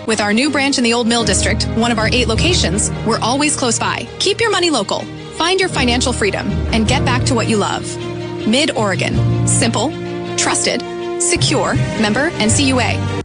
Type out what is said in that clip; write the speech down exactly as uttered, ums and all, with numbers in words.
With our new branch in the Old Mill District, one of our eight locations, we're always close by. Keep your money local. Find your financial freedom and get back to what you love. Mid-Oregon. Simple, trusted, secure, member N C U A.